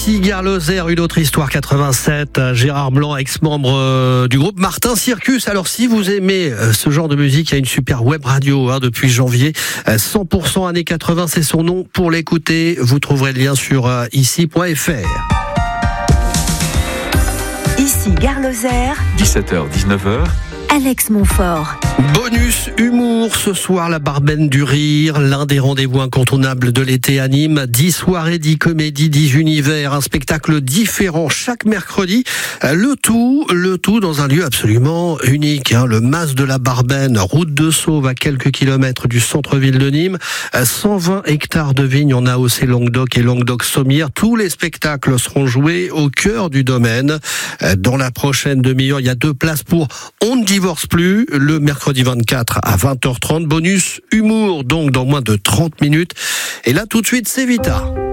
Ici Gare Lozère, une autre histoire 87. Gérard Blanc, ex-membre du groupe Martin Circus. Alors si vous aimez ce genre de musique, il y a une super web radio depuis janvier. 100% années 80, c'est son nom. Pour l'écouter, vous trouverez le lien sur ici.fr. Ici Gare Lozère, 17h-19h. Alex Montfort. Bonus humour, ce soir la Barbenne du Rire, l'un des rendez-vous incontournables de l'été à Nîmes. 10 soirées, 10 comédies, 10 univers, un spectacle différent chaque mercredi. Le tout dans un lieu absolument unique. Le Mas de la Barbenne, route de Sauve à quelques kilomètres du centre-ville de Nîmes. 120 hectares de vignes en AOC Languedoc et Languedoc-Sommières. Tous les spectacles seront joués au cœur du domaine. Dans la prochaine demi-heure, il y a 2 places pour On ne divorce plus, le mercredi 24 à 20h30. Bonus humour, donc dans moins de 30 minutes. Et là, tout de suite, c'est Vita.